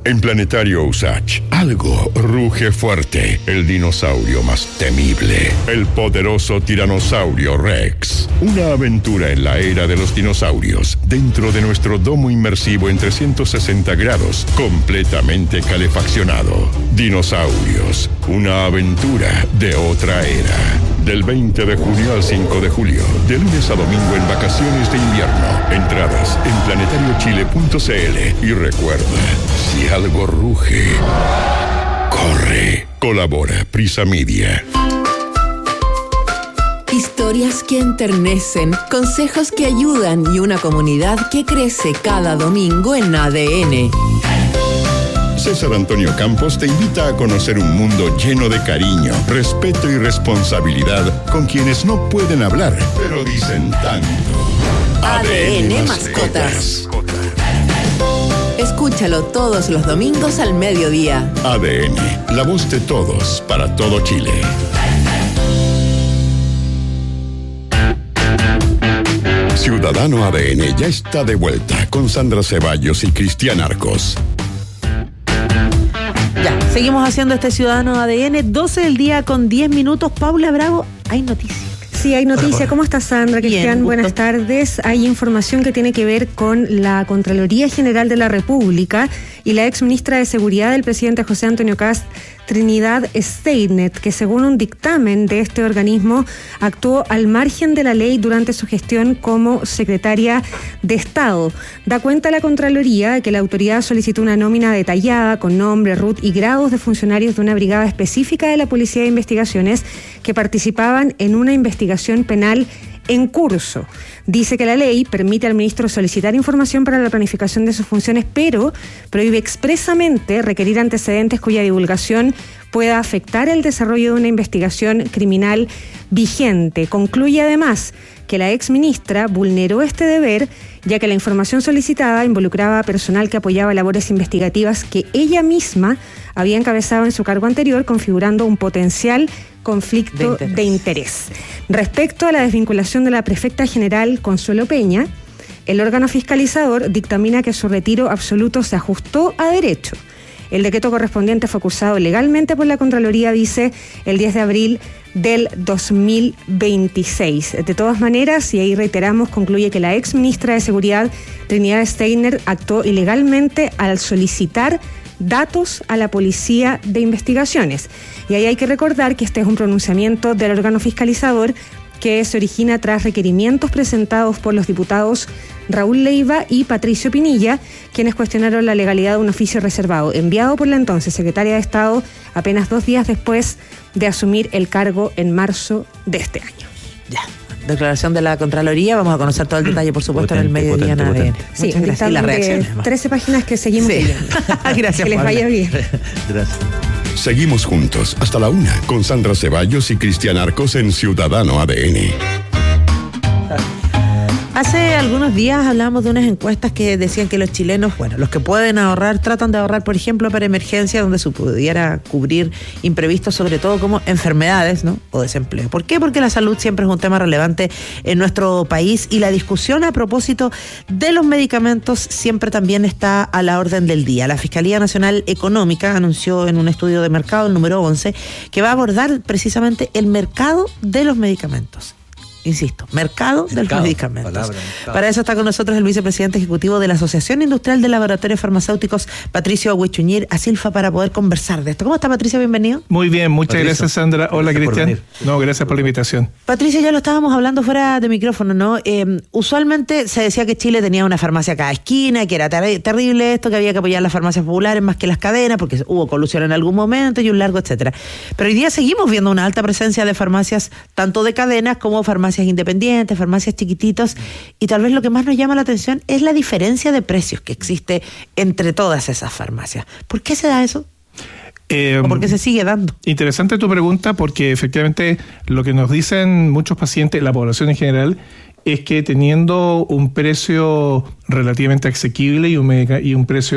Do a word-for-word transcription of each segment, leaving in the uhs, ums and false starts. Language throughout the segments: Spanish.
En Planetario Usach, algo ruge fuerte. El dinosaurio más temible. El poderoso tiranosaurio Rex. Una aventura en la era de los dinosaurios. Dentro de nuestro domo inmersivo en trescientos sesenta grados. Completamente calefaccionado. Dinosaurios. Una aventura de otra era. Del veinte de junio al cinco de julio. De lunes a domingo en vacaciones de invierno. Entradas en planetario chile punto c l. Y recuerda, si algo ruge, corre. Colabora Prisa Media. Historias que enternecen, consejos que ayudan y una comunidad que crece cada domingo en A D N. César Antonio Campos te invita a conocer un mundo lleno de cariño, respeto y responsabilidad con quienes no pueden hablar, pero dicen tanto. A D N Mascotas. Escúchalo todos los domingos al mediodía. A D N, la voz de todos para todo Chile. Ciudadano A D N ya está de vuelta con Sandra Ceballos y Cristian Arcos. Ya, seguimos haciendo este Ciudadano A D N, doce del día con diez minutos. Paula Bravo, hay noticias. Sí, hay noticia. ¿Cómo estás, Sandra? Bien, Cristian, gusto. buenas tardes. Hay información que tiene que ver con la Contraloría General de la República y la ex ministra de Seguridad del presidente José Antonio Kast, Trinidad Steinert, que según un dictamen de este organismo actuó al margen de la ley durante su gestión como secretaria de Estado. Da cuenta la Contraloría que la autoridad solicitó una nómina detallada con nombre, R U T y grados de funcionarios de una brigada específica de la Policía de Investigaciones que participaban en una investigación penal en curso. Dice que la ley permite al ministro solicitar información para la planificación de sus funciones, pero prohíbe expresamente requerir antecedentes cuya divulgación pueda afectar el desarrollo de una investigación criminal vigente. Concluye además que la exministra vulneró este deber, ya que la información solicitada involucraba a personal que apoyaba labores investigativas que ella misma había encabezado en su cargo anterior, configurando un potencial conflicto de interés. de interés. Respecto a la desvinculación de la prefecta general Consuelo Peña, el órgano fiscalizador dictamina que su retiro absoluto se ajustó a derecho. El decreto correspondiente fue cursado legalmente por la Contraloría, dice, el diez de abril del dos mil veintiséis. De todas maneras, y ahí reiteramos, concluye que la ex ministra de Seguridad, Trinidad Steinert, actuó ilegalmente al solicitar datos a la Policía de Investigaciones. Y ahí hay que recordar que este es un pronunciamiento del órgano fiscalizador que se origina tras requerimientos presentados por los diputados Raúl Leiva y Patricio Pinilla, quienes cuestionaron la legalidad de un oficio reservado enviado por la entonces secretaria de Estado apenas dos días después de asumir el cargo en marzo de este año. Ya. Declaración de la Contraloría, vamos a conocer todo el detalle, por supuesto, potente, en el mediodía en A D N. Sí, un dictamen de trece páginas que seguimos sí. viendo. Gracias, que les vaya bien. Gracias. Seguimos juntos hasta la una con Sandra Ceballos y Cristian Arcos en Ciudadano A D N. Hace algunos días hablábamos de unas encuestas que decían que los chilenos, bueno, los que pueden ahorrar, tratan de ahorrar, por ejemplo, para emergencia, donde se pudiera cubrir imprevistos, sobre todo como enfermedades, ¿no? O desempleo. ¿Por qué? Porque la salud siempre es un tema relevante en nuestro país y la discusión a propósito de los medicamentos siempre también está a la orden del día. La Fiscalía Nacional Económica anunció en un estudio de mercado, el número once, que va a abordar precisamente el mercado de los medicamentos. Insisto, mercado, mercado de los medicamentos. Palabra, Para eso está con nosotros el vicepresidente ejecutivo de la Asociación Industrial de Laboratorios Farmacéuticos, Patricio Huichuñir Asilfa, para poder conversar de esto. ¿Cómo está, Patricio? Bienvenido. Muy bien, muchas Patricio. gracias, Sandra. Hola, Cristian. No, gracias por la invitación. Patricio, ya lo estábamos hablando fuera de micrófono, ¿no? Eh, usualmente se decía que Chile tenía una farmacia a cada esquina, que era ter- terrible esto, que había que apoyar las farmacias populares más que las cadenas, porque hubo colusión en algún momento y un largo etcétera. Pero hoy día seguimos viendo una alta presencia de farmacias, tanto de cadenas como farmacias independientes, farmacias chiquititos, y tal vez lo que más nos llama la atención es la diferencia de precios que existe entre todas esas farmacias. ¿Por qué se da eso? Eh, ¿O por qué se sigue dando? Interesante tu pregunta, porque efectivamente lo que nos dicen muchos pacientes, la población en general, es que teniendo un precio relativamente asequible y un, medica- y un precio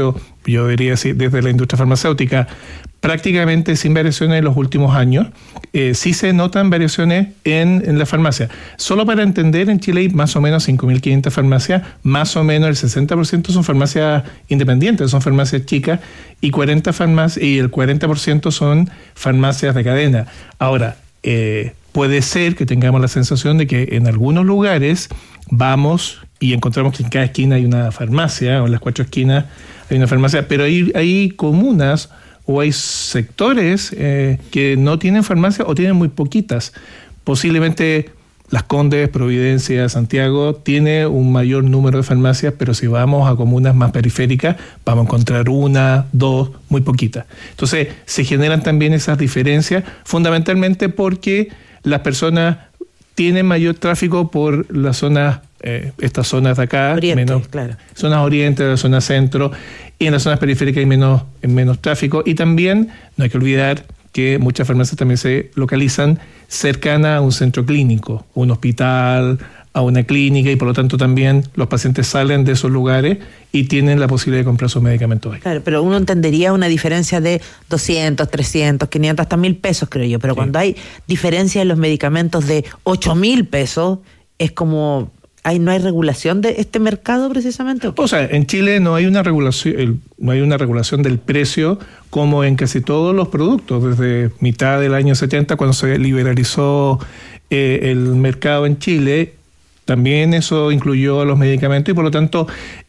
yo diría así, desde la industria farmacéutica, prácticamente sin variaciones en los últimos años. Eh, sí se notan variaciones en, en la farmacia. Solo para entender, en Chile hay más o menos cinco mil quinientas farmacias, más o menos el sesenta por ciento son farmacias independientes, son farmacias chicas, y, cuarenta farmacias, y el cuarenta por ciento son farmacias de cadena. Ahora, eh, puede ser que tengamos la sensación de que en algunos lugares vamos y encontramos que en cada esquina hay una farmacia, o en las cuatro esquinas hay una farmacia, pero hay, hay comunas o hay sectores eh, que no tienen farmacia o tienen muy poquitas. Posiblemente Las Condes, Providencia, Santiago, tiene un mayor número de farmacias, pero si vamos a comunas más periféricas, vamos a encontrar una, dos, muy poquitas. Entonces, se generan también esas diferencias, fundamentalmente porque las personas tienen mayor tráfico por las zonas, eh, estas zonas de acá, Oriente, menos, claro. zonas oriente, la zona centro, y en las zonas periféricas hay menos, menos tráfico. Y también no hay que olvidar que muchas farmacias también se localizan cercanas a un centro clínico, un hospital, a una clínica, y por lo tanto también los pacientes salen de esos lugares y tienen la posibilidad de comprar sus medicamentos ahí. Claro, pero uno entendería una diferencia de doscientos, trescientos, quinientos, hasta mil pesos, creo yo. Pero sí, cuando hay diferencia en los medicamentos de ocho mil pesos, es como... ¿Hay, ¿No hay regulación de este mercado precisamente? ¿O, o sea, en Chile no hay una regulación, no hay una regulación del precio como en casi todos los productos. Desde mitad del año setenta, cuando se liberalizó eh, el mercado en Chile, también eso incluyó a los medicamentos, y por lo tanto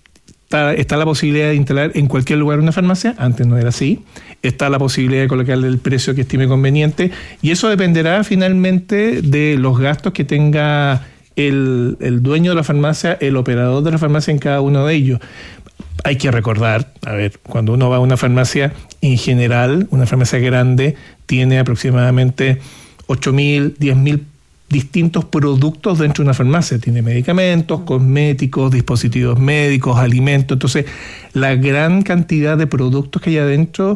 está, está la posibilidad de instalar en cualquier lugar una farmacia. Antes no era así. Está la posibilidad de colocarle el precio que estime conveniente, y eso dependerá finalmente de los gastos que tenga El, el dueño de la farmacia, el operador de la farmacia en cada uno de ellos. Hay que recordar, a ver, cuando uno va a una farmacia, en general, una farmacia grande tiene aproximadamente ocho mil, diez mil distintos productos dentro de una farmacia. Tiene medicamentos, cosméticos, dispositivos médicos, alimentos. Entonces, la gran cantidad de productos que hay adentro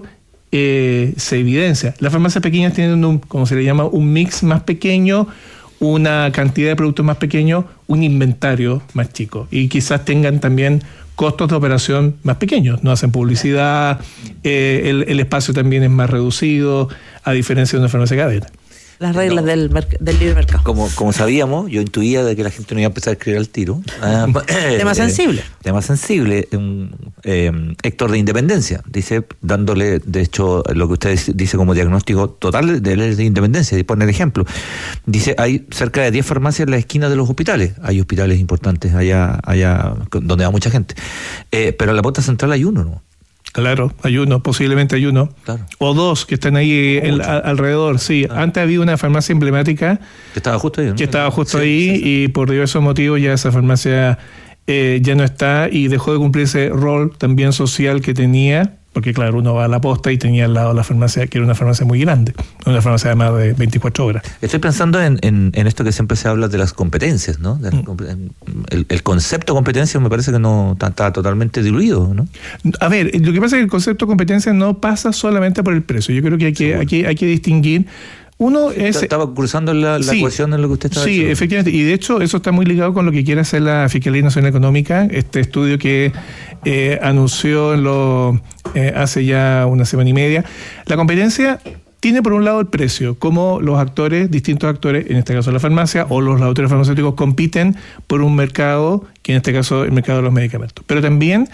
eh, se evidencia. Las farmacias pequeñas tienen un, como se le llama, un mix más pequeño, una cantidad de productos más pequeños, un inventario más chico, y quizás tengan también costos de operación más pequeños, no hacen publicidad, eh, el, el espacio también es más reducido, a diferencia de una farmacia cadena. Las reglas no. del, merc- del libre mercado. Como, como sabíamos, yo intuía de que la gente no iba a empezar a escribir al tiro. Ah, tema eh, sensible. Tema sensible. Um, eh, Héctor de Independencia dice, dándole, de hecho, lo que usted dice como diagnóstico total de leyes de independencia, y pone el ejemplo. Dice, hay cerca de diez farmacias en las esquinas de los hospitales. Hay hospitales importantes allá, allá donde va mucha gente. Eh, pero en la puerta central hay uno, ¿no? Claro, hay uno, posiblemente hay uno. Claro. O dos que están ahí el, a, alrededor, sí. Ah. Antes había una farmacia emblemática. Que estaba justo ahí, ¿no? Que estaba justo sí, ahí, sí, sí. Y por diversos motivos ya esa farmacia eh, ya no está, y dejó de cumplir ese rol también social que tenía, porque claro, uno va a la posta y tenía al lado la farmacia, que era una farmacia muy grande, una farmacia de más de veinticuatro horas. Estoy pensando en, en, en esto que siempre se habla de las competencias, ¿no? De las, mm. el, el concepto de competencia me parece que no está, está totalmente diluido, ¿no? A ver, lo que pasa es que el concepto de competencia no pasa solamente por el precio. Yo creo que hay que, hay que, hay que distinguir. Uno es, estaba cruzando la, la sí, ecuación en lo que usted estaba sí, diciendo. Sí, efectivamente, y de hecho eso está muy ligado con lo que quiere hacer la Fiscalía Nacional Económica, este estudio que eh, anunció en lo, eh, hace ya una semana y media. La competencia tiene por un lado el precio, como los actores, distintos actores, en este caso la farmacia o los laboratorios farmacéuticos, compiten por un mercado, que en este caso es el mercado de los medicamentos. Pero también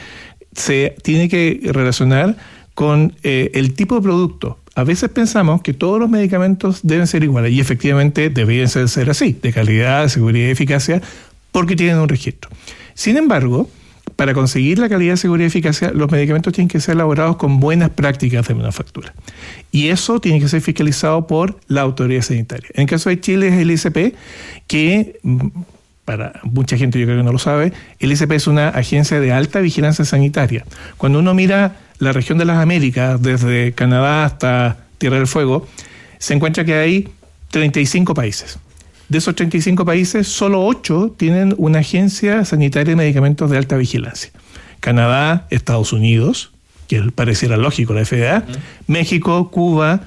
se tiene que relacionar con eh, el tipo de producto. A veces pensamos que todos los medicamentos deben ser iguales, y efectivamente deberían ser, ser así, de calidad, de seguridad y eficacia, porque tienen un registro. Sin embargo, para conseguir la calidad, seguridad y eficacia, los medicamentos tienen que ser elaborados con buenas prácticas de manufactura. Y eso tiene que ser fiscalizado por la autoridad sanitaria. En el caso de Chile es el I C P, que, para mucha gente yo creo que no lo sabe, el I C P es una agencia de alta vigilancia sanitaria. Cuando uno mira la región de las Américas, desde Canadá hasta Tierra del Fuego, se encuentra que hay treinta y cinco países. De esos treinta y cinco países, solo ocho tienen una agencia sanitaria de medicamentos de alta vigilancia. Canadá, Estados Unidos, que pareciera lógico, la F D A, uh-huh. México, Cuba,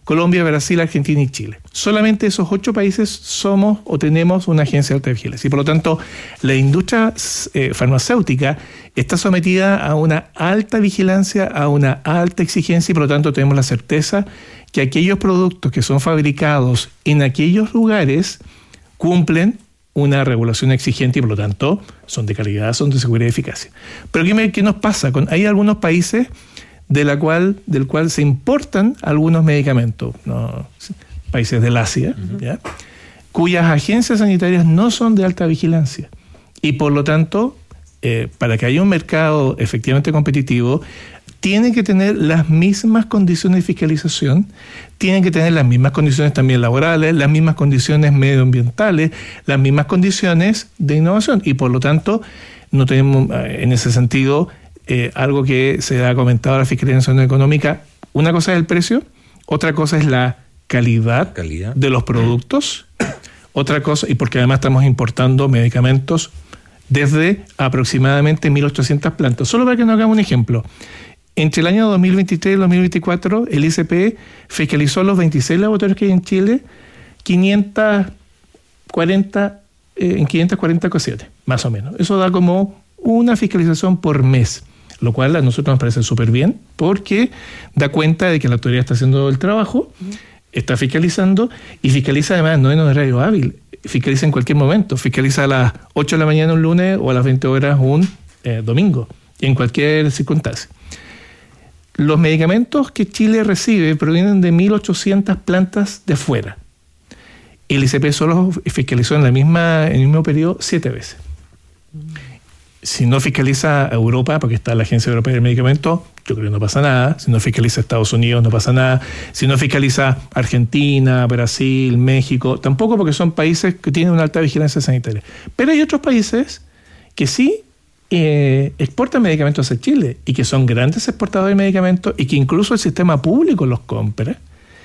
Colombia, Brasil, Argentina y Chile. Solamente esos ocho países somos o tenemos una agencia de alta vigilancia. Y por lo tanto, la industria eh, farmacéutica está sometida a una alta vigilancia, a una alta exigencia, y por lo tanto tenemos la certeza que aquellos productos que son fabricados en aquellos lugares cumplen una regulación exigente y por lo tanto son de calidad, son de seguridad y eficacia. Pero ¿qué, me, qué nos pasa? Con, hay algunos países de la cual, del cual se importan algunos medicamentos, ¿no? Países del Asia, uh-huh. ¿ya? Cuyas agencias sanitarias no son de alta vigilancia. Y por lo tanto, eh, para que haya un mercado efectivamente competitivo, tienen que tener las mismas condiciones de fiscalización, tienen que tener las mismas condiciones también laborales, las mismas condiciones medioambientales, las mismas condiciones de innovación. Y por lo tanto, no tenemos en ese sentido eh, algo que se ha comentado la Fiscalía Nacional Económica. Una cosa es el precio, otra cosa es la calidad, calidad. de los productos, otra cosa, y porque además estamos importando medicamentos desde aproximadamente mil ochocientas plantas. Solo para que nos hagamos un ejemplo. Entre el año dos mil veintitrés y dos mil veinticuatro, el I C P fiscalizó los veintiséis laboratorios que hay en Chile, quinientos cuarenta, eh, en quinientas cuarenta ocasiones, más o menos. Eso da como una fiscalización por mes, lo cual a nosotros nos parece súper bien, porque da cuenta de que la autoridad está haciendo el trabajo, está fiscalizando, y fiscaliza además no en horario hábil, fiscaliza en cualquier momento, fiscaliza a las ocho de la mañana un lunes o a las veinte horas un eh, domingo, en cualquier circunstancia. Los medicamentos que Chile recibe provienen de mil ochocientas plantas de afuera. El I C P solo fiscalizó en la misma, en el mismo periodo siete veces. Si no fiscaliza a Europa, porque está la Agencia Europea del Medicamento, yo creo que no pasa nada. Si no fiscaliza a Estados Unidos, no pasa nada. Si no fiscaliza Argentina, Brasil, México, tampoco, porque son países que tienen una alta vigilancia sanitaria. Pero hay otros países que sí Eh, exportan medicamentos a Chile y que son grandes exportadores de medicamentos y que incluso el sistema público los compra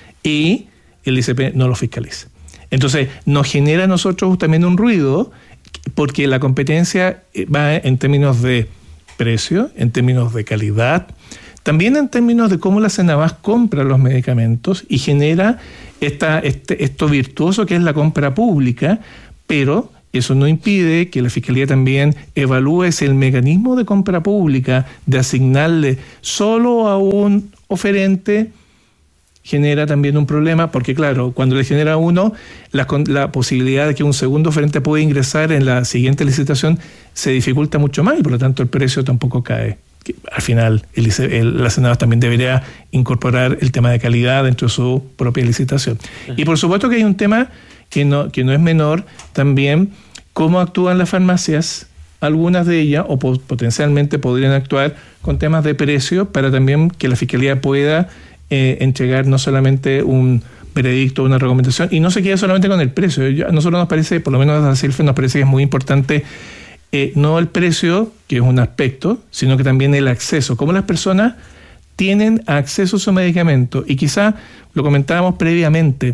y el I C P no los fiscaliza. Entonces nos genera a nosotros también un ruido porque la competencia va en términos de precio, en términos de calidad, también en términos de cómo la Senabas compra los medicamentos y genera esta, este, esto virtuoso que es la compra pública, pero eso no impide que la Fiscalía también evalúe si el mecanismo de compra pública de asignarle solo a un oferente genera también un problema, porque claro, cuando le genera a uno, la, la posibilidad de que un segundo oferente pueda ingresar en la siguiente licitación se dificulta mucho más y por lo tanto el precio tampoco cae. Al final, el, el, la Senabas también debería incorporar el tema de calidad dentro de su propia licitación. Y por supuesto que hay un tema que no, que no es menor, también cómo actúan las farmacias, algunas de ellas, o po- potencialmente podrían actuar con temas de precio para también que la Fiscalía pueda eh, entregar no solamente un veredicto, una recomendación, y no se quede solamente con el precio. A nosotros nos parece, por lo menos a CILFE nos parece que es muy importante eh, no el precio, que es un aspecto, sino que también el acceso, cómo las personas tienen acceso a su medicamento. Y quizá lo comentábamos previamente,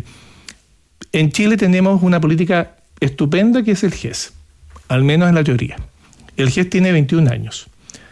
en Chile tenemos una política estupenda que es el G E S, al menos en la teoría. El G E S tiene veintiún años.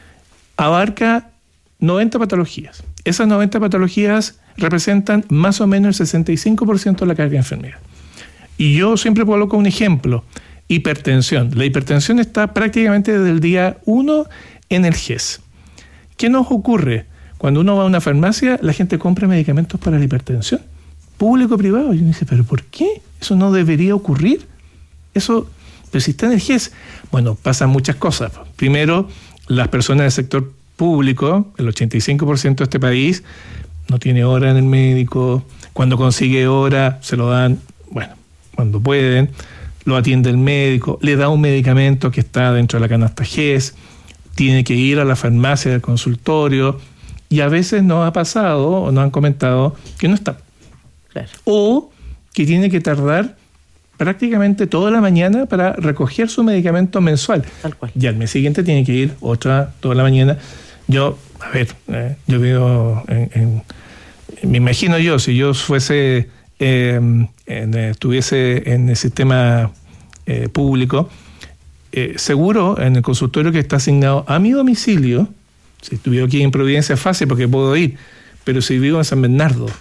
Abarca noventa patologías. Esas noventa patologías representan más o menos el sesenta y cinco por ciento de la carga de enfermedad. Y yo siempre coloco un ejemplo. Hipertensión. La hipertensión está prácticamente desde el día uno en el G E S. ¿Qué nos ocurre? Cuando uno va a una farmacia, la gente compra medicamentos para la hipertensión. Público o privado. Y uno dice, ¿pero por qué? Eso no debería ocurrir. Eso, pero si está en el G E S. Bueno, pasan muchas cosas. Primero, las personas del sector público, el ochenta y cinco por ciento de este país, no tiene hora en el médico. Cuando consigue hora, se lo dan, bueno, cuando pueden, lo atiende el médico, le da un medicamento que está dentro de la canasta G E S, tiene que ir a la farmacia del consultorio, y a veces nos ha pasado, o nos han comentado, que no está. Claro. O que tiene que tardar prácticamente toda la mañana para recoger su medicamento mensual. Tal cual. Y al mes siguiente tiene que ir otra toda la mañana. Yo, a ver, eh, yo veo, en, en, me imagino yo, si yo fuese, eh, en, estuviese en el sistema eh, público, eh, seguro en el consultorio que está asignado a mi domicilio, si estuviera aquí en Providencia es fácil porque puedo ir, pero si vivo en San Bernardo,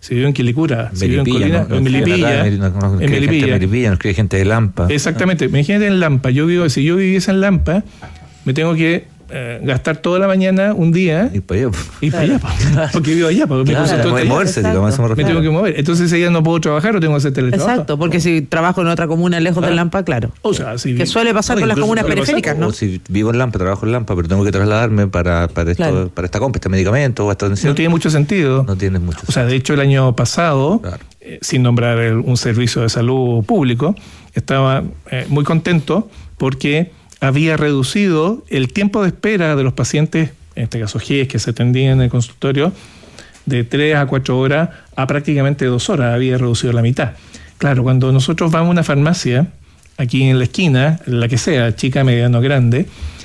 si vivo en Quilicura, si vivo en Melipilla, Colina, no, en no, Melipilla, acá, no, no, no, en gente de Melipilla. Melipilla, nos cree gente de Lampa. Exactamente, imagínate en Lampa, yo vivo, si yo viviese en Lampa, me tengo que eh, gastar toda la mañana, un día, Y para allá, po. ir para allá, po, porque vivo allá, porque Claro, mi consultorio puede está allá. moverse, Exacto. digamos, a eso me Me refiero. tengo que mover. Entonces ese día no puedo trabajar o tengo que hacer teletrabajo. Exacto, porque si trabajo en otra comuna lejos Claro. de Lampa, claro. O sea, si Que suele pasar No, con las incluso comunas suele pasar, periféricas, ¿no? O si vivo en Lampa, trabajo en Lampa, pero tengo que trasladarme para, para, esto, Claro. para esta compra, este medicamento o esta atención. no tiene mucho sentido. No tiene mucho O sea, de hecho, el año pasado, Claro. eh, sin nombrar el- un servicio de salud público, estaba eh, muy contento porque había reducido el tiempo de espera de los pacientes, en este caso G E S, que se atendían en el consultorio, de tres a cuatro horas a prácticamente dos horas, había reducido la mitad. Claro, cuando nosotros vamos a una farmacia, aquí en la esquina, la que sea, chica, mediano, grande,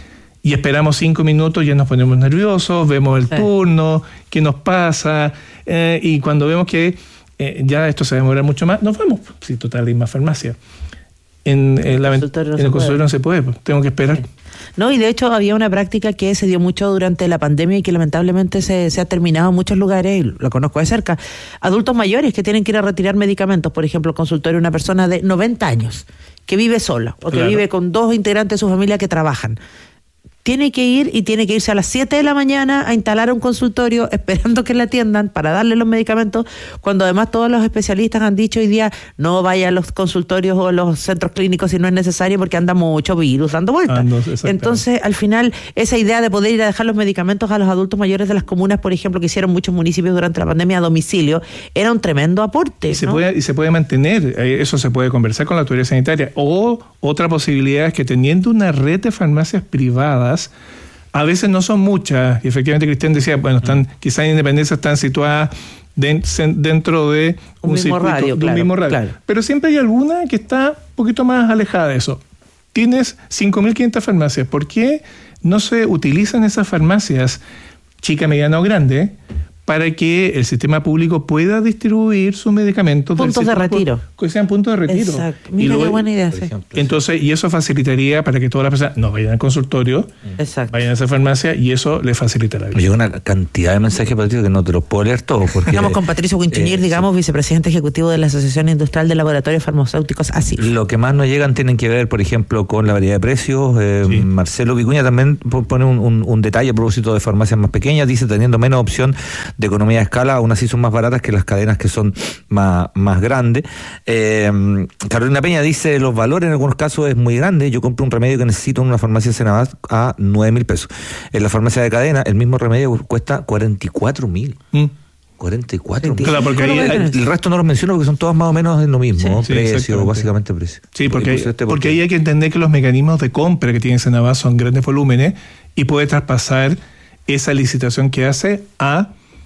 y esperamos cinco minutos, ya nos ponemos nerviosos, vemos el Sí. turno, qué nos pasa, eh, y cuando vemos que eh, ya esto se va a demorar mucho más, nos vamos, si total hay más farmacia. En, en la- consultorio no en se el puede. consultorio no se puede, pues, tengo que esperar. No, y de hecho había una práctica que se dio mucho durante la pandemia y que lamentablemente se, se ha terminado en muchos lugares, y lo conozco de cerca. Adultos mayores que tienen que ir a retirar medicamentos, por ejemplo, el consultorio de una persona de noventa años que vive sola o que Claro. vive con dos integrantes de su familia que trabajan. Tiene que ir y tiene que irse a las siete de la mañana a instalar un consultorio esperando que le atiendan para darle los medicamentos, cuando además todos los especialistas han dicho hoy día no vaya a los consultorios o a los centros clínicos si no es necesario porque anda mucho virus dando vueltas. Ando, exactamente. Entonces, al final, esa idea de poder ir a dejar los medicamentos a los adultos mayores de las comunas, por ejemplo, que hicieron muchos municipios durante la pandemia a domicilio, era un tremendo aporte. Y se, ¿no? puede, y se puede mantener, eh, eso se puede conversar con la autoridad sanitaria. O otra posibilidad es que teniendo una red de farmacias privadas, a veces no son muchas, y efectivamente Cristian decía, bueno, están, quizás en Independencia están situadas de- sen- dentro de Un un, mismo circuito, radio, de un claro, mismo radio. claro. Pero siempre hay alguna que está un poquito más alejada de eso. Tienes cinco mil quinientas farmacias. ¿Por qué no se utilizan esas farmacias, chica, mediana o grande, para que el sistema público pueda distribuir sus medicamentos? del Puntos de sistema retiro. público? Que sean puntos de retiro. Exacto. Y Mira qué luego- buena idea. por Sí. ejemplo. Entonces, y eso facilitaría para que todas las personas no vayan al consultorio, Exacto. vayan a esa farmacia, y eso les facilita la Me vida. llegó una cantidad de mensajes, Patricio, que no te los puedo leer todos. Porque, Estamos con Patricio Quinchinier, eh, digamos, vicepresidente ejecutivo de la Asociación Industrial de Laboratorios Farmacéuticos, así. Lo que más nos llegan tienen que ver, por ejemplo, con la variedad de precios. Eh, Sí. Marcelo Vicuña también po- pone un, un- un detalle a propósito de farmacias más pequeñas. Dice, teniendo menos opción de economía de escala, aún así son más baratas que las cadenas que son más, más grandes. Eh, Carolina Peña dice, los valores en algunos casos es muy grande. Yo compro un remedio que necesito en una farmacia Senabas a nueve mil pesos. En la farmacia de cadena, el mismo remedio cuesta cuarenta y cuatro mil. Mm. cuarenta y cuatro mil. Claro, porque ahí- El, el resto no los menciono porque son todos más o menos en lo mismo. Sí, ¿no? sí, Precio, exactamente. básicamente precio. Sí, Y porque, puse este porque ahí hay que entender que los mecanismos de compra que tiene Senabas son grandes volúmenes y puede traspasar esa licitación que hace a,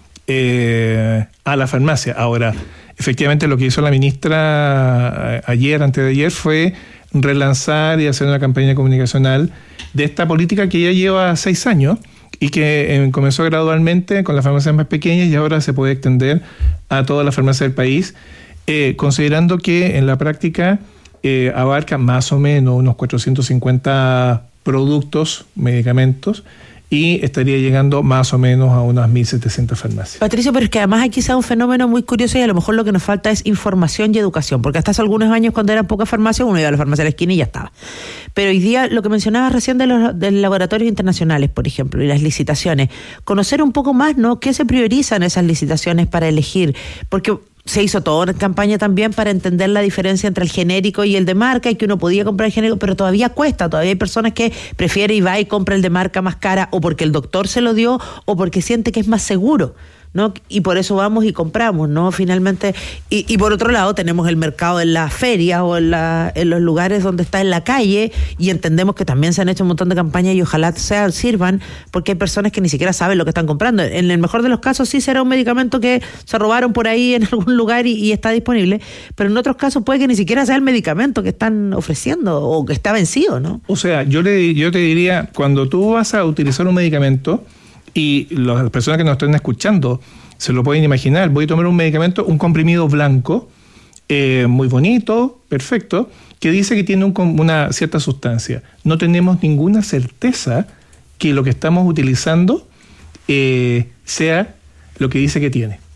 eh, a la farmacia. Ahora, efectivamente lo que hizo la ministra eh, ayer, antes de ayer, fue relanzar y hacer una campaña comunicacional de esta política que ya lleva seis años y que eh, comenzó gradualmente con las farmacias más pequeñas y ahora se puede extender a todas las farmacias del país, eh, considerando que en la práctica eh, abarca más o menos unos cuatrocientos cincuenta productos, medicamentos, y estaría llegando más o menos a unas mil setecientas farmacias. Patricio, pero es que además aquí se da un fenómeno muy curioso y a lo mejor lo que nos falta es información y educación, porque hasta hace algunos años cuando eran pocas farmacias uno iba a la farmacia de la esquina y ya estaba. Pero hoy día lo que mencionabas recién de los de laboratorios internacionales, por ejemplo, y las licitaciones, conocer un poco más, ¿no? ¿Qué se prioriza en esas licitaciones para elegir? Porque se hizo toda una campaña también para entender la diferencia entre el genérico y el de marca y que uno podía comprar el genérico, pero todavía cuesta, todavía hay personas que prefieren y va y compra el de marca más cara o porque el doctor se lo dio o porque siente que es más seguro, ¿no? Y por eso vamos y compramos, ¿no? Finalmente, y, y por otro lado tenemos el mercado en las ferias o en, la, en los lugares donde está en la calle y entendemos que también se han hecho un montón de campañas y ojalá sean, sirvan, porque hay personas que ni siquiera saben lo que están comprando. En el mejor de los casos sí será un medicamento que se robaron por ahí en algún lugar y, y está disponible, pero en otros casos puede que ni siquiera sea el medicamento que están ofreciendo o que está vencido, ¿no? O sea, yo, le, yo te diría, cuando tú vas a utilizar un medicamento, y las personas que nos estén escuchando se lo pueden imaginar, voy a tomar un medicamento, un comprimido blanco, eh, muy bonito, perfecto, que dice que tiene un, una cierta sustancia. No tenemos ninguna certeza que lo que estamos utilizando eh, sea lo que dice que tiene.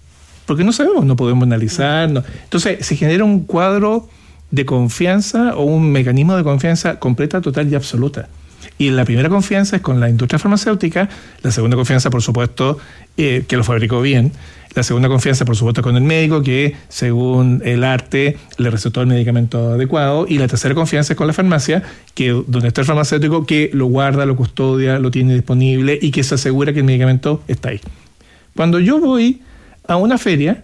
Porque no sabemos, no podemos analizar. No. Entonces se genera un cuadro de confianza o un mecanismo de confianza completa, total y absoluta. Y la primera confianza es con la industria farmacéutica, la segunda confianza, por supuesto, eh, que lo fabricó bien, la segunda confianza, por supuesto, con el médico, que según el arte le recetó el medicamento adecuado, y la tercera confianza es con la farmacia, que donde está el farmacéutico, que lo guarda, lo custodia, lo tiene disponible y que se asegura que el medicamento está ahí. Cuando yo voy a una feria,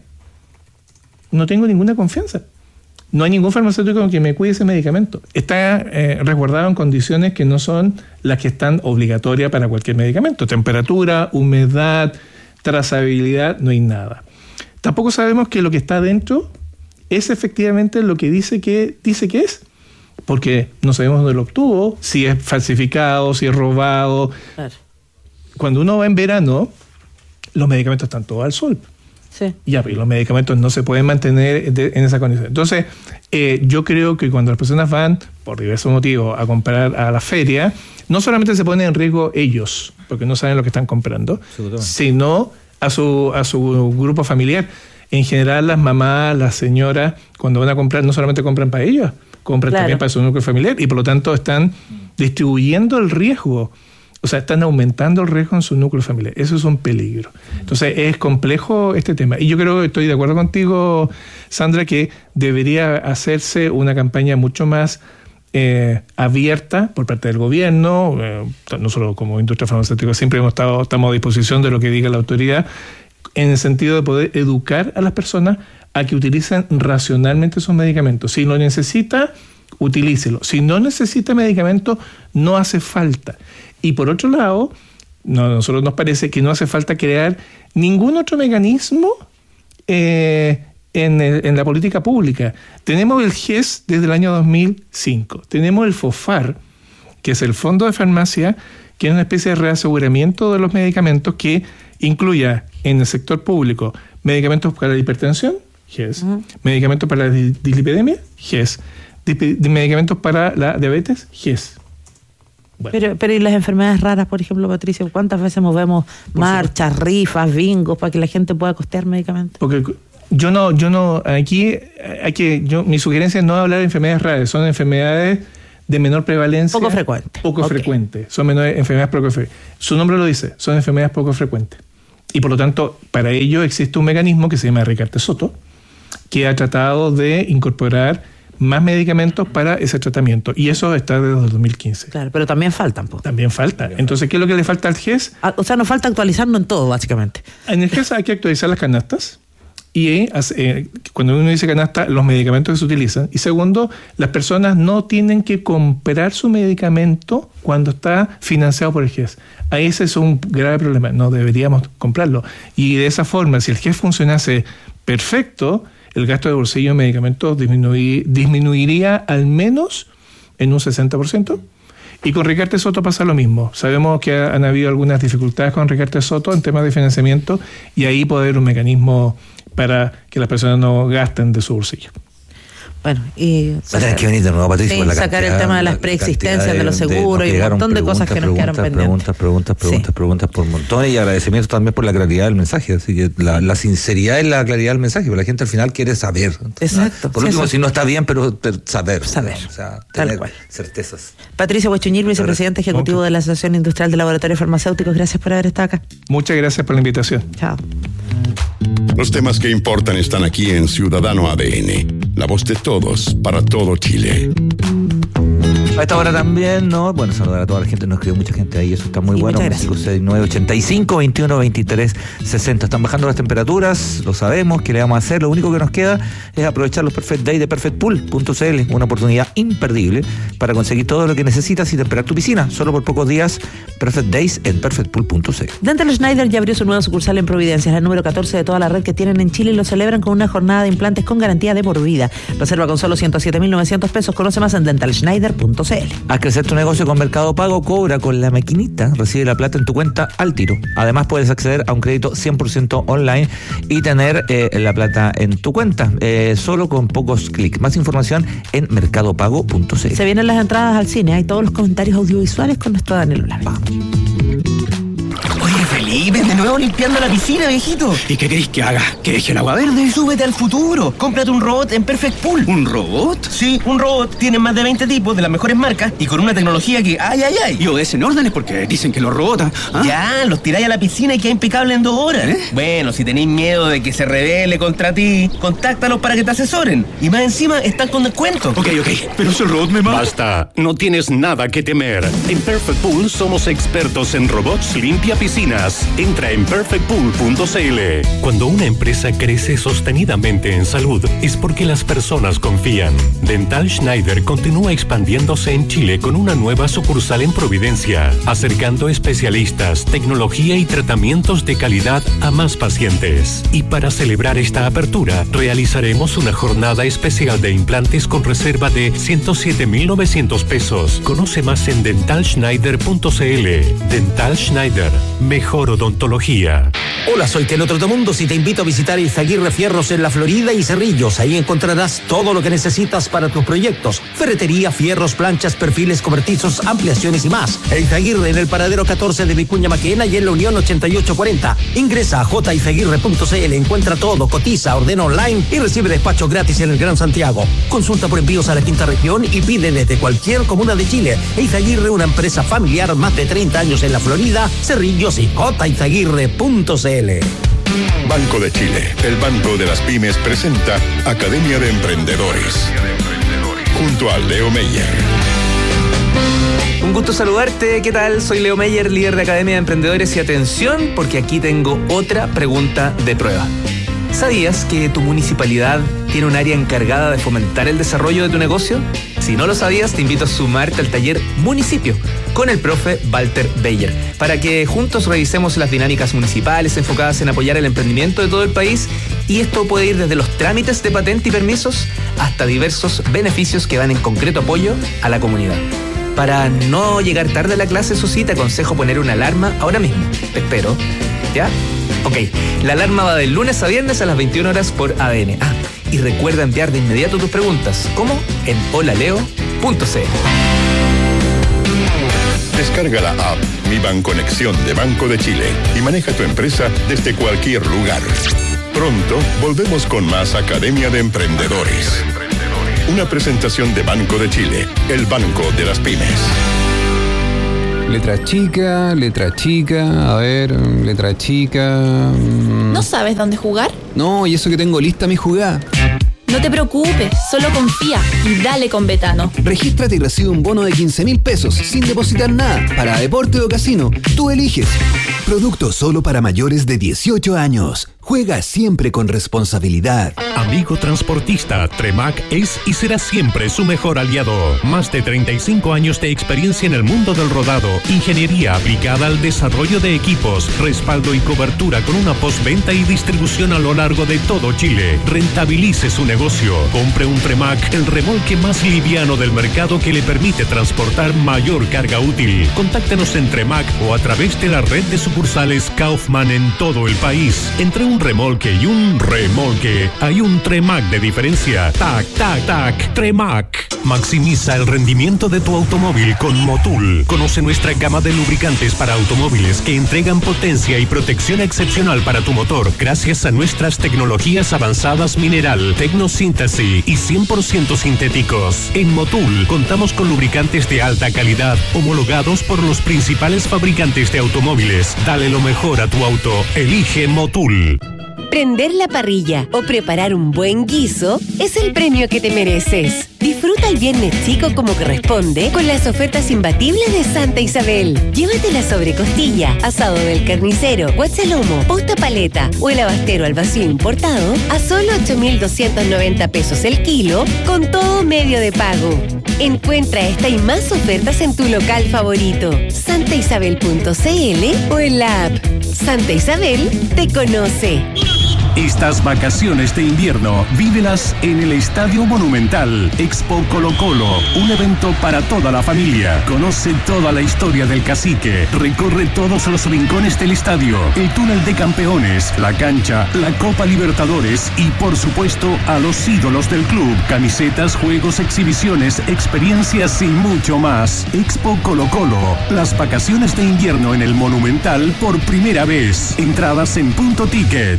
no tengo ninguna confianza. No hay ningún farmacéutico que me cuide ese medicamento. Está eh, resguardado en condiciones que no son las que están obligatorias para cualquier medicamento. Temperatura, humedad, trazabilidad, no hay nada. Tampoco sabemos que lo que está dentro es efectivamente lo que dice que, dice que es. Porque no sabemos dónde lo obtuvo, si es falsificado, si es robado. Claro. Cuando uno va en verano, los medicamentos están todos al sol. Sí. Ya, y los medicamentos no se pueden mantener de, en esa condición. Entonces, eh, yo creo que cuando las personas van, por diversos motivos, a comprar a la feria, no solamente se ponen en riesgo ellos, porque no saben lo que están comprando, sino a su, a su grupo familiar. En general, las mamás, las señoras, cuando van a comprar, no solamente compran para ellas, compran claro. también para su núcleo familiar, y por lo tanto están distribuyendo el riesgo. O sea, están aumentando el riesgo en su núcleo familiar. Eso es un peligro. Entonces, es complejo este tema. Y yo creo que estoy de acuerdo contigo, Sandra, que debería hacerse una campaña mucho más eh, abierta por parte del gobierno. Eh, nosotros, como industria farmacéutica, siempre hemos estado, estamos a disposición de lo que diga la autoridad, en el sentido de poder educar a las personas a que utilicen racionalmente sus medicamentos. Si lo necesita, utilícelo. Si no necesita medicamento, no hace falta. Y por otro lado, no, a nosotros nos parece que no hace falta crear ningún otro mecanismo eh, en, el, en la política pública. Tenemos el G E S desde el año dos mil cinco. Tenemos el FOFAR, que es el Fondo de Farmacia, que es una especie de reaseguramiento de los medicamentos que incluya en el sector público medicamentos para la hipertensión, G E S, uh-huh. medicamentos para la dislipidemia, G E S, Dip- medicamentos para la diabetes, G E S. Bueno. Pero, pero y las enfermedades raras, por ejemplo, Patricia, ¿cuántas veces movemos por marchas, supuesto. rifas, bingos para que la gente pueda costear medicamentos? Porque yo no, yo no, aquí hay que, yo, mi sugerencia es no hablar de enfermedades raras, son enfermedades de menor prevalencia. Poco frecuente. Poco okay. frecuente. Son menores, enfermedades poco frecuentes. Su nombre lo dice, son enfermedades poco frecuentes. Y por lo tanto, para ello existe un mecanismo que se llama Ricarte Soto, que ha tratado de incorporar más medicamentos para ese tratamiento. Y eso está desde el dos mil quince. Claro, pero también faltan. Po. También falta. Entonces, ¿qué es lo que le falta al G E S? Ah, o sea, nos falta actualizarnos en todo, básicamente. En el G E S hay que actualizar las canastas. Y eh, cuando uno dice canasta, los medicamentos que se utilizan. Y segundo, las personas no tienen que comprar su medicamento cuando está financiado por el G E S. Ahí ese es un grave problema. No deberíamos comprarlo. Y de esa forma, si el G E S funcionase perfecto, el gasto de bolsillo en medicamentos disminuir, disminuiría al menos en un sesenta por ciento. Y con Ricarte Soto pasa lo mismo. Sabemos que han habido algunas dificultades con Ricarte Soto en temas de financiamiento, y ahí puede haber un mecanismo para que las personas no gasten de su bolsillo. Bueno, y sacar, que venir de nuevo, Patricia, sí, por la sacar cantidad, el tema de las preexistencias de, de los seguros y un montón de cosas que nos quedaron pendientes. Preguntas, preguntas, preguntas, sí. preguntas por montones, y agradecimientos también por la claridad del mensaje. Así que la, la sinceridad y la claridad del mensaje, porque la gente al final quiere saber. Exacto. Por sí, último, eso. Si no está bien, pero, pero saber. Saber. ¿no? O sea, tener certezas. Patricia Huachuñir, vicepresidente ejecutivo de la Asociación Industrial de Laboratorios Farmacéuticos, gracias por haber estado acá. Muchas gracias por la invitación. Chao. Los temas que importan están aquí en Ciudadano A D N, la voz de todos, para todo Chile. A esta hora también, ¿no? Bueno, saludar a toda la gente, nos escribió mucha gente ahí, eso está muy sí, bueno. cinco seis nueve ochenta y cinco veintiuno veintitrés sesenta. Están bajando las temperaturas, lo sabemos, ¿qué le vamos a hacer? Lo único que nos queda es aprovechar los Perfect Days de perfect pool punto c l, una oportunidad imperdible para conseguir todo lo que necesitas y temperar tu piscina, solo por pocos días. Perfect Days en perfect pool punto c l. Dental Schneider ya abrió su nueva sucursal en Providencia, es la número catorce de toda la red que tienen en Chile, y lo celebran con una jornada de implantes con garantía de por vida. Reserva con solo ciento siete mil novecientos pesos, conoce más en dental schneider punto c l. Haz crecer tu negocio con Mercado Pago, cobra con la maquinita, recibe la plata en tu cuenta al tiro. Además puedes acceder a un crédito cien por ciento online y tener eh, la plata en tu cuenta, eh, solo con pocos clics. Más información en mercado pago punto c l. Se vienen las entradas al cine, hay todos los comentarios audiovisuales con nuestro Daniel Olave. Oye, Felipe, de nuevo limpiando la piscina, viejito. ¿Y qué querés que haga? ¿Que deje el agua verde? Súbete al futuro. Cómprate un robot en Perfect Pool. ¿Un robot? Sí, un robot. Tienen más de veinte tipos de las mejores marcas y con una tecnología que ay, ay, ay. Y obedecen órdenes porque dicen que los robots... ¿ah? Ya, los tiráis a la piscina y queda impecable en dos horas. ¿Eh? Bueno, si tenéis miedo de que se rebele contra ti, contáctalos para que te asesoren. Y más encima están con descuento. Ok, ok, pero si el robot me mata... Basta, no tienes nada que temer. En Perfect Pool somos expertos en robots limpia piscinas. Entra en perfect pool punto c l. Cuando una empresa crece sostenidamente en salud, es porque las personas confían. Dental Schneider continúa expandiéndose en Chile con una nueva sucursal en Providencia, acercando especialistas, tecnología y tratamientos de calidad a más pacientes. Y para celebrar esta apertura, realizaremos una jornada especial de implantes con reserva de ciento siete mil novecientos pesos. Conoce más en dental schneider punto c l. Dental Schneider, mejor odontología. Hola, soy Telo Trotamundos y te invito a visitar Izaguirre Fierros en La Florida y Cerrillos. Ahí encontrarás todo lo que necesitas para tus proyectos: ferretería, fierros, planchas, perfiles cobertizos, ampliaciones y más. Izaguirre en el paradero catorce de Vicuña Maquena y en la Unión ochenta y ocho cuarenta. Ingresa a j izaguirre punto c l, encuentra todo, cotiza, ordena online y recibe despacho gratis en el Gran Santiago. Consulta por envíos a la quinta región y pide desde cualquier comuna de Chile. Izaguirre, una empresa familiar, más de treinta años en La Florida, Cerrillos y j izaguirre punto c l. Banco de Chile, el banco de las pymes, presenta Academia de Emprendedores, junto a Leo Meyer. Un gusto saludarte, ¿qué tal? Soy Leo Meyer, líder de Academia de Emprendedores, y atención, porque aquí tengo otra pregunta de prueba. ¿Sabías que tu municipalidad tiene un área encargada de fomentar el desarrollo de tu negocio? Si no lo sabías, te invito a sumarte al taller Municipio con el profe Walter Beyer, para que juntos revisemos las dinámicas municipales enfocadas en apoyar el emprendimiento de todo el país. Y esto puede ir desde los trámites de patente y permisos hasta diversos beneficios que dan en concreto apoyo a la comunidad. Para no llegar tarde a la clase, eso sí, te aconsejo poner una alarma ahora mismo. Te espero. ¿Ya? Ok, la alarma va de lunes a viernes a las veintiuna horas por A D N. Ah, y recuerda enviar de inmediato tus preguntas. ¿Cómo? En holaleo punto c l. Descarga la app Mi Banconexión de Banco de Chile y maneja tu empresa desde cualquier lugar. Pronto volvemos con más Academia de Emprendedores. Una presentación de Banco de Chile, el banco de las pymes. Letra chica, letra chica, a ver, letra chica... ¿No sabes dónde jugar? No, y eso que tengo lista mi jugada. No te preocupes, solo confía y dale con Betano. Regístrate y recibe un bono de quince mil pesos sin depositar nada para deporte o casino. Tú eliges. Producto solo para mayores de dieciocho años. Juega siempre con responsabilidad. Amigo transportista, Tremac es y será siempre su mejor aliado. Más de treinta y cinco años de experiencia en el mundo del rodado, ingeniería aplicada al desarrollo de equipos, respaldo y cobertura con una postventa y distribución a lo largo de todo Chile. Rentabilice su negocio. Compre un Tremac, el remolque más liviano del mercado que le permite transportar mayor carga útil. Contáctenos en Tremac o a través de la red de sucursales Kaufman en todo el país. Entre un remolque y un remolque hay un Tremac de diferencia. Tac, tac, tac. Tremac. Maximiza el rendimiento de tu automóvil con Motul. Conoce nuestra gama de lubricantes para automóviles que entregan potencia y protección excepcional para tu motor gracias a nuestras tecnologías avanzadas mineral, tecnosíntesis y cien por ciento sintéticos. En Motul contamos con lubricantes de alta calidad homologados por los principales fabricantes de automóviles. Dale lo mejor a tu auto. Elige Motul. Prender la parrilla o preparar un buen guiso es el premio que te mereces. Disfruta el viernes chico como corresponde con las ofertas imbatibles de Santa Isabel. Llévate la sobrecostilla, asado del carnicero, guachalomo, posta paleta o el abastero al vacío importado a solo ocho mil doscientos noventa pesos el kilo con todo medio de pago. Encuentra esta y más ofertas en tu local favorito, santa isabel punto c l o en la app. Santa Isabel te conoce. Estas vacaciones de invierno, vívelas en el Estadio Monumental. Expo Colo Colo, un evento para toda la familia. Conoce toda la historia del Cacique. Recorre todos los rincones del estadio, el túnel de campeones, la cancha, la Copa Libertadores y, por supuesto, a los ídolos del club. Camisetas, juegos, exhibiciones, experiencias y mucho más. Expo Colo Colo, las vacaciones de invierno en el Monumental por primera vez. Entradas en Punto Ticket.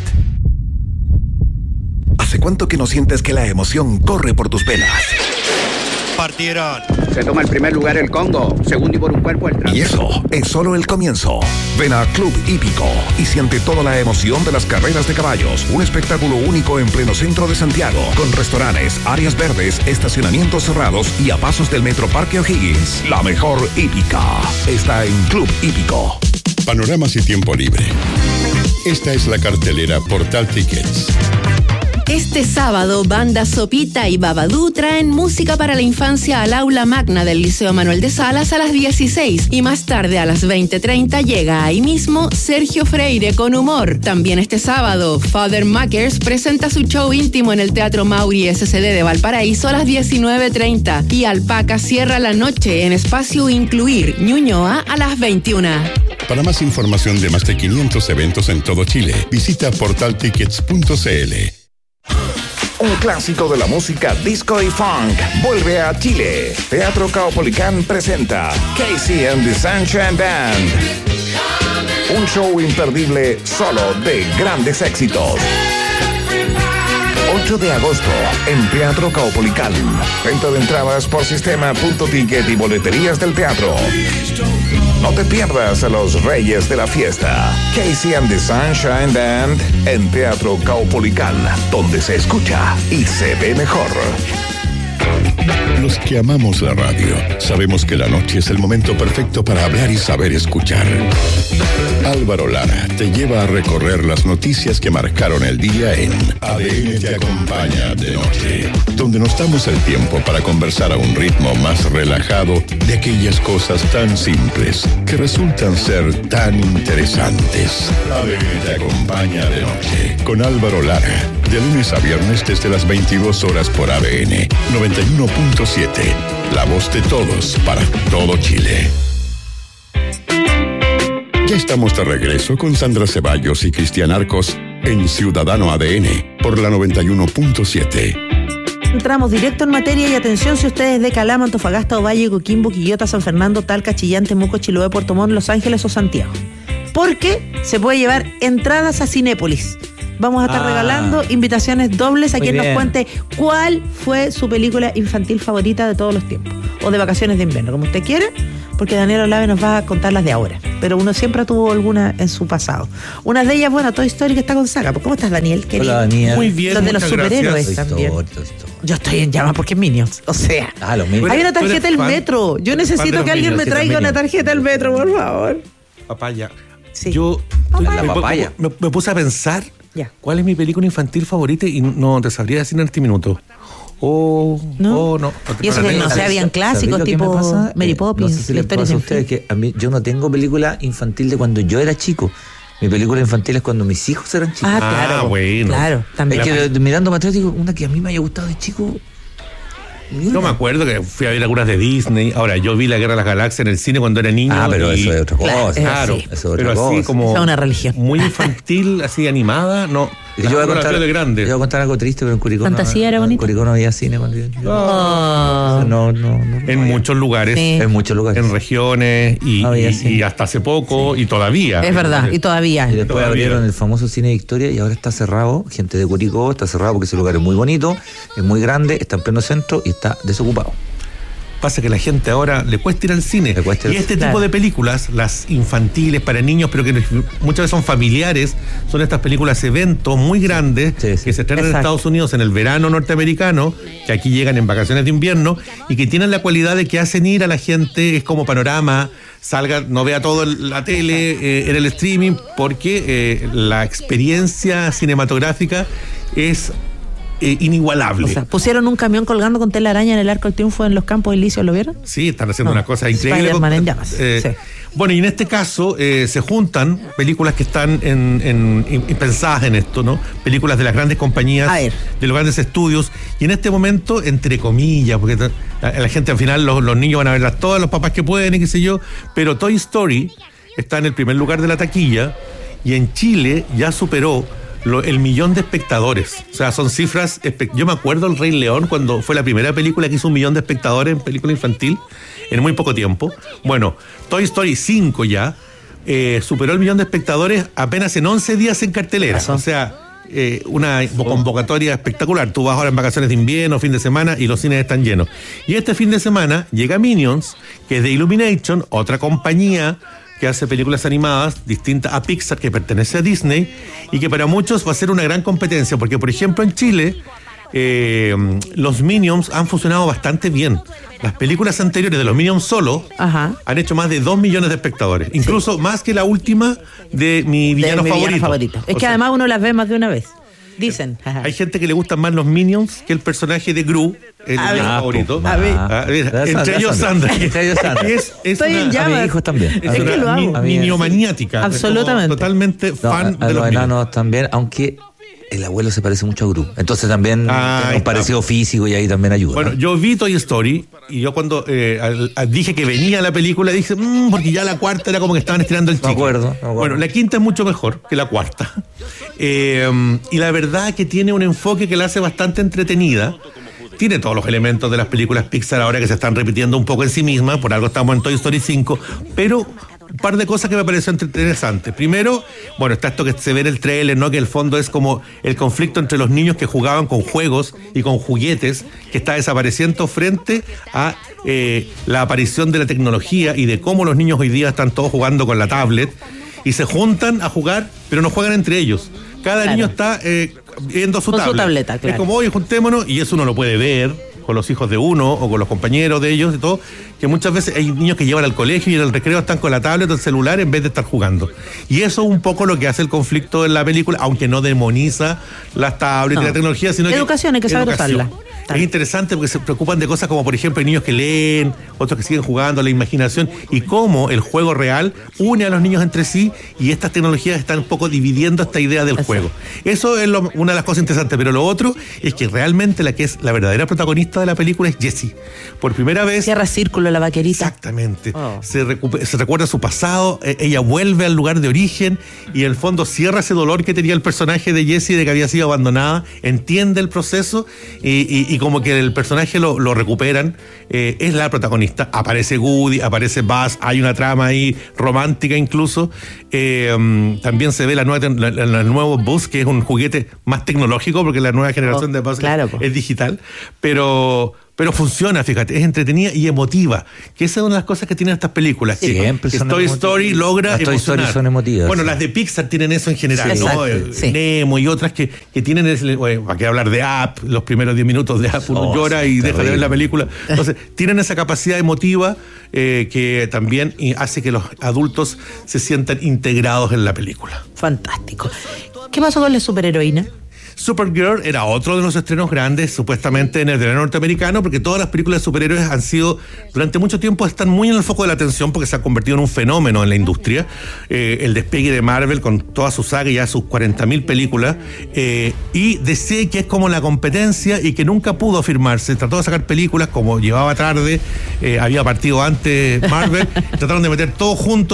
¿Hace cuánto que no sientes que la emoción corre por tus venas? Partieron. Se toma el primer lugar el Congo, segundo y por un cuerpo el Y eso es solo el comienzo. Ven a Club Hípico y siente toda la emoción de las carreras de caballos. Un espectáculo único en pleno centro de Santiago, con restaurantes, áreas verdes, estacionamientos cerrados y a pasos del Metro Parque O'Higgins. La mejor hípica está en Club Hípico. Panoramas y tiempo libre. Esta es la cartelera Portal Tickets. Este sábado, Banda Sopita y Babadú traen música para la infancia al aula magna del Liceo Manuel de Salas a las dieciséis y más tarde a las veinte treinta llega ahí mismo Sergio Freire con humor. También este sábado, Father Makers presenta su show íntimo en el Teatro Mauri S C D de Valparaíso a las diecinueve treinta y Alpaca cierra la noche en Espacio Incluir Ñuñoa a las veintiuna. Para más información de más de quinientos eventos en todo Chile, visita portal tickets punto c l. Un clásico de la música disco y funk vuelve a Chile. Teatro Caupolicán presenta Casey and the Sunshine Band. Un show imperdible solo de grandes éxitos. ocho de agosto en Teatro Caupolicán. Venta de entradas por sistema Punto Ticket y boleterías del teatro. No te pierdas a los reyes de la fiesta. Casey and the Sunshine Band en Teatro Caupolicán, donde se escucha y se ve mejor. Los que amamos la radio sabemos que la noche es el momento perfecto para hablar y saber escuchar. Álvaro Lara te lleva a recorrer las noticias que marcaron el día en A D N Te Acompaña de Noche, donde nos damos el tiempo para conversar a un ritmo más relajado de aquellas cosas tan simples que resultan ser tan interesantes. A D N Te Acompaña de Noche con Álvaro Lara, de lunes a viernes desde las veintidós horas por A D N noventa y uno punto siete, la voz de todos para todo Chile. Ya estamos de regreso con Sandra Ceballos y Cristian Arcos en Ciudadano A D N por la noventa y uno punto siete. Entramos directo en materia y atención si ustedes de Calama, Antofagasta, Ovalle, Coquimbo, Quillota, San Fernando, Talca, Chillán, Temuco, Chiloé, Puerto Montt, Los Ángeles o Santiago. Porque se puede llevar entradas a Cinépolis. Vamos a estar ah, regalando invitaciones dobles a quien bien. nos cuente cuál fue su película infantil favorita de todos los tiempos. O de vacaciones de invierno, como usted quiera, porque Daniel Olave nos va a contar las de ahora. Pero uno siempre tuvo alguna en su pasado. Una de ellas, bueno, Toy Story, que está con saga. ¿Cómo estás, Daniel? Querido? Hola, Daniel. Muy bien, los de los superhéroes gracias. también. Toy Story, Toy Story. Yo estoy en llamas porque es Minions. O sea, ah, los Minions. Hay una tarjeta del metro. Yo necesito que alguien me traiga una tarjeta del metro, por favor. Papaya. Sí. Yo Papaya. Me, La papaya. Me, me puse a pensar ya. cuál es mi película infantil favorita y no te sabría decir en este minuto. Oh, ¿no? Oh, no. Y eso que no se habían clásicos tipo Mary Poppins. No sé si les pasa a ustedes que a mí, yo no tengo película infantil de cuando yo era chico. Mi película infantil es cuando mis hijos eran chicos. Ah, claro. Ah, bueno. Claro, también. Es que mirando para atrás digo, una que a mí me haya gustado de chico. Yo me acuerdo que fui a ver algunas de Disney. Ahora, yo vi La Guerra de las Galaxias en el cine cuando era niño. Ah, pero y, eso es otra cosa. Claro, sí. Eso es otra pero cosa. así como es una religión. muy infantil, así animada, no. Yo voy, a contar, de grande. yo voy a contar algo triste, pero en Curicó Fantasía no, era bonita. En Curicó no había cine cuando yo. Oh. No, no, no. En no muchos lugares. Sí. En muchos lugares. En regiones y, No había y, cine. y hasta hace poco sí. y todavía. Es verdad, y todavía. Y después Todavía. abrieron el famoso Cine Victoria y ahora está cerrado. Gente de Curicó está cerrado porque ese lugar es muy bonito, es muy grande, está en pleno centro y está desocupado. Pasa que a la gente ahora le cuesta ir al cine. Le cuesta ir y al este cine. tipo Claro. de películas, las infantiles para niños, pero que muchas veces son familiares, son estas películas eventos muy grandes Sí, sí. que se estrenan en Exacto. Estados Unidos en el verano norteamericano, que aquí llegan en vacaciones de invierno y que tienen la cualidad de que hacen ir a la gente, es como panorama, salga, no vea todo en la tele, eh, en el streaming, porque eh, la experiencia cinematográfica es eh, inigualable. O sea, pusieron un camión colgando con telaraña en el Arco del Triunfo en los Campos Elíseos, ¿lo vieron? Sí, están haciendo No. una cosa increíble. Spider-Man en llamas. Eh, Sí. Bueno, y en este caso eh, se juntan películas que están en, en- en- pensadas en esto, ¿no? Películas de las grandes compañías, de los grandes estudios, y en este momento, entre comillas, porque ta- la, la gente al final, los, los niños van a verlas todas, los papás que pueden y qué sé yo, pero Toy Story está en el primer lugar de la taquilla, y en Chile ya superó lo- el millón de espectadores. O sea, son cifras. espe- Yo me acuerdo El Rey León, cuando fue la primera película que hizo un millón de espectadores en película infantil, en muy poco tiempo. Bueno, Toy Story cinco ya eh, superó el millón de espectadores apenas en once días en cartelera. O sea, eh, una convocatoria espectacular. Tú vas ahora en vacaciones de invierno, fin de semana, y los cines están llenos. Y este fin de semana llega Minions, que es de Illumination, otra compañía que hace películas animadas distintas a Pixar, que pertenece a Disney, y que para muchos va a ser una gran competencia, porque por ejemplo en Chile eh, los Minions han funcionado bastante bien. Las películas anteriores de los Minions solo han hecho más de dos millones de espectadores, incluso más que la última de mi villano, De mi favorito. villano favorito. Es O que sea, además uno las ve más de una vez. Dicen. Ajá. hay gente que le gustan más los Minions que el personaje de Gru, el A villano ver. favorito. A ver. A ver, Ya, entre ya, ellos Sandra. Sandra. Entre ellos Sandra. Es, es Estoy una, en llamas. A mis hijos también. Es Es una que lo mi- amo. miniomaniática. Absolutamente. Como totalmente No, fan a, a de los los Minions. enanos también, aunque el abuelo se parece mucho a Gru. Entonces también Ah, tiene ahí un está. parecido físico y ahí también ayuda. Bueno, ¿no? yo vi Toy Story y yo cuando eh, al- al- dije que venía la película dije, mmm, porque ya la cuarta era como que estaban estirando el chicle. Me acuerdo, me acuerdo. Bueno, la quinta es mucho mejor que la cuarta. Eh, y la verdad que tiene un enfoque que la hace bastante entretenida. Tiene todos los elementos de las películas Pixar ahora que se están repitiendo un poco en sí mismas, por algo estamos en Toy Story cinco, pero un par de cosas que me pareció interesantes. Primero, bueno, está esto que se ve en el trailer, ¿no? Que el fondo es como el conflicto entre los niños que jugaban con juegos y con juguetes, que está desapareciendo frente a eh, la aparición de la tecnología y de cómo los niños hoy día están todos jugando con la tablet y se juntan a jugar, pero no juegan entre ellos. Cada Claro. niño está eh, viendo su Con su tablet. tableta, claro. Es como, oye, juntémonos, y eso uno lo puede ver con los hijos de uno o con los compañeros de ellos y todo, que muchas veces hay niños que llevan al colegio y en el recreo están con la tablet o el celular en vez de estar jugando. Y eso es un poco lo que hace el conflicto en la película, aunque no demoniza las tablets No. y la tecnología, sino Educación, que hay que saber educación. usarla. Es interesante porque se preocupan de cosas como, por ejemplo, hay niños que leen, otros que siguen jugando, la imaginación, y cómo el juego real une a los niños entre sí, y estas tecnologías están un poco dividiendo esta idea del juego. Eso es lo- una de las cosas interesantes, pero lo otro es que realmente la que es la verdadera protagonista de la película es Jessie. Por primera vez... Cierra círculo la vaquerita. Exactamente. Oh. Se, recupe- se recuerda su pasado, eh, ella vuelve al lugar de origen y en el fondo cierra ese dolor que tenía el personaje de Jessie de que había sido abandonada, entiende el proceso y, y- y como que el personaje lo, lo recuperan, eh, es la protagonista. Aparece Woody, aparece Buzz, hay una trama ahí romántica incluso. Eh, um, también se ve la nueva, la, la- la nuevo Buzz, que es un juguete más tecnológico porque la nueva generación Oh, de Buzz claro, es, po. es digital, pero... Pero funciona, fíjate, es entretenida y emotiva. Que esa es una de las cosas que tienen estas películas. Que, Siempre que son Toy emotivas. Story logra Las Toy emocionar. Story son emotivas, Bueno, sí. las de Pixar tienen eso en general, Sí, ¿no? exacto, Eh, sí. Nemo y otras que, que tienen ese, bueno, ¿para qué hablar de App? Los primeros diez minutos de App uno Oh, llora sí, y deja de ver terrible. la película. Entonces, tienen esa capacidad emotiva eh, que también eh, hace que los adultos se sientan integrados en la película. Fantástico. ¿Qué pasó con la superheroína? Supergirl era otro de los estrenos grandes, supuestamente en el verano norteamericano, porque todas las películas de superhéroes han sido, durante mucho tiempo, están muy en el foco de la atención porque se han convertido en un fenómeno en la industria. Eh, el despegue de Marvel con toda su saga y ya sus cuarenta mil películas, eh, y D C, que es como la competencia y que nunca pudo firmarse. Trató de sacar películas como llevaba tarde, eh, había partido antes Marvel, trataron de meter todo junto.